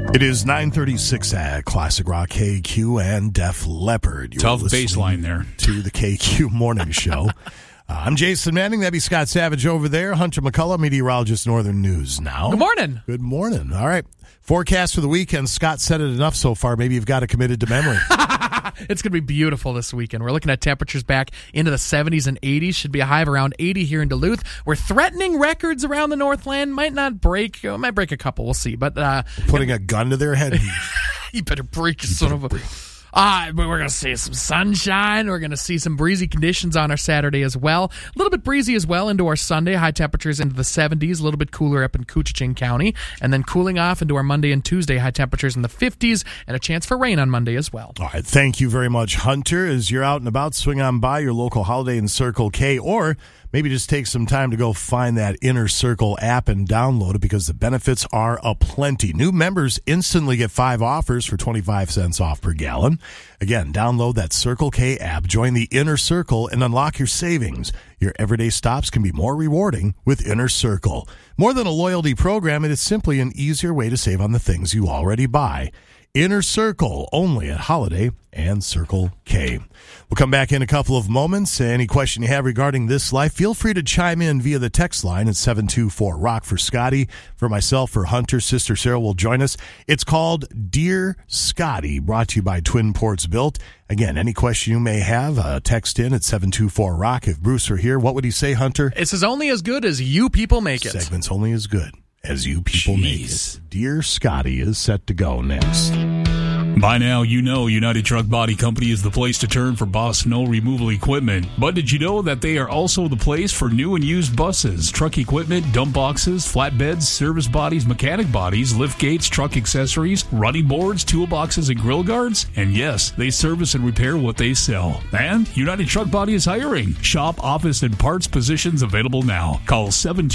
It is 9:36 at Classic Rock, KQ and Def Leppard. You're tough baseline there. To the KQ Morning Show. I'm Jason Manning. That'd be Scott Savage over there. Hunter McCullough, meteorologist, Northern News Now. Good morning. Good morning. All right. Forecast for the weekend. Scott said it enough so far. Maybe you've got it committed to memory. It's going to be beautiful this weekend. We're looking at temperatures back into the 70s and 80s. Should be a high of around 80 here in Duluth. We're threatening records around the Northland. Might not break. Might break a couple. We'll see. But putting a gun to their head. You better break, you son of a... We're going to see some sunshine. We're going to see some breezy conditions on our Saturday as well. A little bit breezy as well into our Sunday. High temperatures into the 70s, a little bit cooler up in Couchiching County. And then cooling off into our Monday and Tuesday, high temperatures in the 50s and a chance for rain on Monday as well. All right. Thank you very much, Hunter. As you're out and about, swing on by your local Holiday Inn Circle K, or maybe just take some time to go find that Inner Circle app and download it because the benefits are aplenty. New members instantly get 5 offers for 25 cents off per gallon. Again, download that Circle K app, join the Inner Circle, and unlock your savings. Your everyday stops can be more rewarding with Inner Circle. More than a loyalty program, it is simply an easier way to save on the things you already buy. Inner Circle, only at Holiday and Circle K. We'll come back in a couple of moments. Any question you have regarding this life, feel free to chime in via the text line at 724-ROCK for Scotty. For myself, for Hunter, Sister Sarah will join us. It's called Dear Scotty, brought to you by Twin Ports Built. Again, any question you may have, text in at 724-ROCK. If Bruce were here, what would he say, Hunter? This is only as good as you people make it. Segment's only as good as you people make it. Dear Scotty is set to go next. By now, you know United Truck Body Company is the place to turn for Boss snow removal equipment. But did you know that they are also the place for new and used buses, truck equipment, dump boxes, flatbeds, service bodies, mechanic bodies, lift gates, truck accessories, running boards, toolboxes, and grill guards? And yes, they service and repair what they sell. And United Truck Body is hiring. Shop, office, and parts positions available now. Call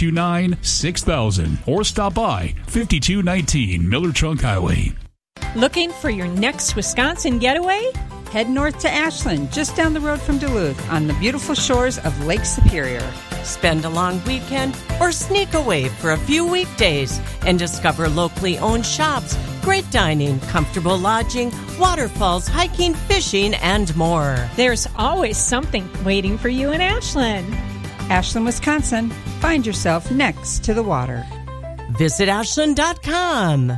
729-6000 or stop by 5219 Miller Trunk Highway. Looking for your next Wisconsin getaway? Head north to Ashland, just down the road from Duluth, on the beautiful shores of Lake Superior. Spend a long weekend or sneak away for a few weekdays and discover locally owned shops, great dining, comfortable lodging, waterfalls, hiking, fishing, and more. There's always something waiting for you in Ashland. Ashland, Wisconsin. Find yourself next to the water. Visit Ashland.com.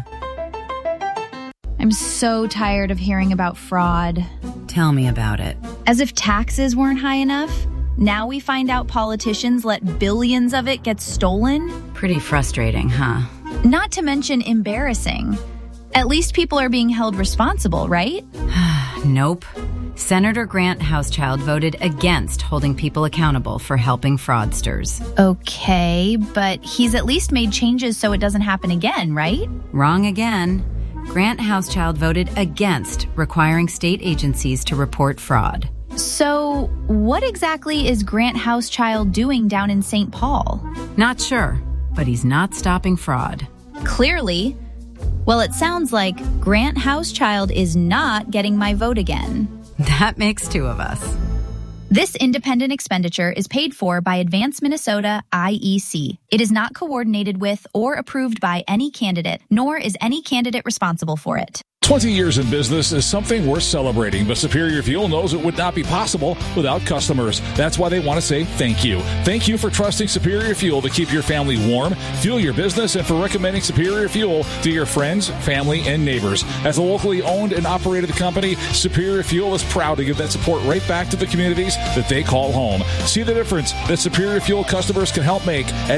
I'm so tired of hearing about fraud. Tell me about it. As if taxes weren't high enough, now we find out politicians let billions of it get stolen. Pretty frustrating, huh? Not to mention embarrassing. At least people are being held responsible, right? Nope. Senator Grant Housechild voted against holding people accountable for helping fraudsters. Okay, but he's at least made changes so it doesn't happen again, right? Wrong again. Grant Housechild voted against requiring state agencies to report fraud. So, what exactly is Grant Housechild doing down in St. Paul? Not sure, but he's not stopping fraud. Clearly. Well, it sounds like Grant Housechild is not getting my vote again. That makes 2 of us. This independent expenditure is paid for by Advance Minnesota IEC. It is not coordinated with or approved by any candidate, nor is any candidate responsible for it. 20 years in business is something worth celebrating, but Superior Fuel knows it would not be possible without customers. That's why they want to say thank you. Thank you for trusting Superior Fuel to keep your family warm, fuel your business, and for recommending Superior Fuel to your friends, family, and neighbors. As a locally owned and operated company, Superior Fuel is proud to give that support right back to the communities that they call home. See the difference that Superior Fuel customers can help make at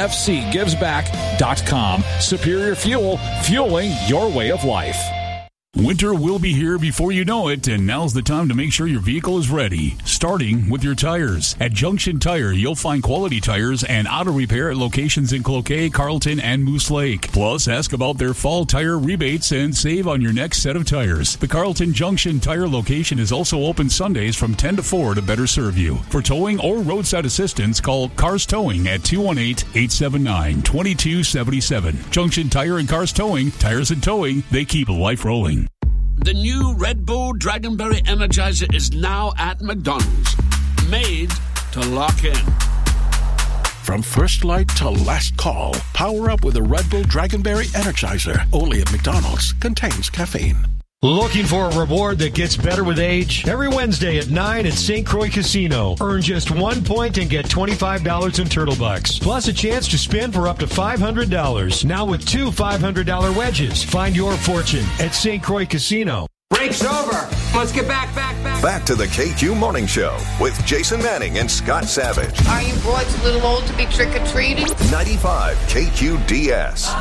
sfcgivesback.com. Superior Fuel, fueling your way of life. Winter will be here before you know it, and now's the time to make sure your vehicle is ready, starting with your tires. At Junction Tire, you'll find quality tires and auto repair at locations in Cloquet, Carlton, and Moose Lake. Plus, ask about their fall tire rebates and save on your next set of tires. The Carlton Junction Tire location is also open Sundays from 10 to 4 to better serve you. For towing or roadside assistance, call Cars Towing at 218-879-2277. Junction Tire and Cars Towing, tires and towing, they keep life rolling. The new Red Bull Dragonberry Energizer is now at McDonald's. Made to lock in. From first light to last call, power up with a Red Bull Dragonberry Energizer. Only at McDonald's. Contains caffeine. Looking for a reward that gets better with age? Every Wednesday at 9 at St. Croix Casino. Earn just 1 point and get $25 in Turtle Bucks. Plus a chance to spin for up to $500. Now with 2 $500 wedges. Find your fortune at St. Croix Casino. Break's over. Let's get back. Back to the KQ Morning Show with Jason Manning and Scott Savage. Are you boys a little old to be trick-or-treating? 95 KQDS.